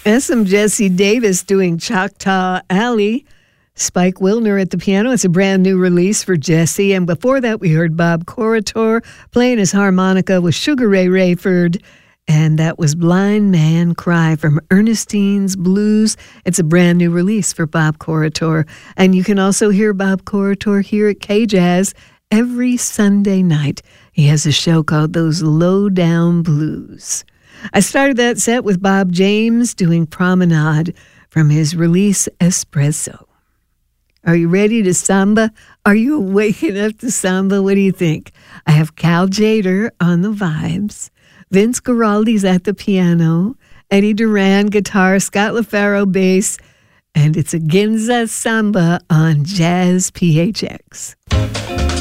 That's some Jesse Davis doing Choctaw Alley. Spike Wilner at the piano. It's a brand new release for Jesse. And before that, we heard Bob Corritore playing his harmonica with Sugar Ray Rayford. And that was Blind Man Cry from Ernestine's Blues. It's a brand new release for Bob Corritore. And you can also hear Bob Corritore here at K-Jazz every Sunday night. He has a show called Those Low Down Blues. I started that set with Bob James doing Promenade from his release Espresso. Are you ready to samba? Are you awake enough to samba? What do you think? I have Cal Jader on the vibes. Vince Guaraldi's at the piano. Eddie Duran guitar. Scott LaFaro bass. And it's a Ginza samba on Jazz PHX.